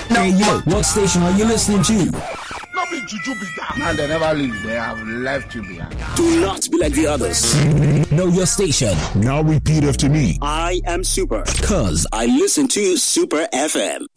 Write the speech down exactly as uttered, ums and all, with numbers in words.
Hey yo, what station are you listening to? Not be juju be that. Man, they never leave. They have left you behind. Do not be like the others. Know your station. Now repeat after me. I am Super. Cause I listen to Super F M.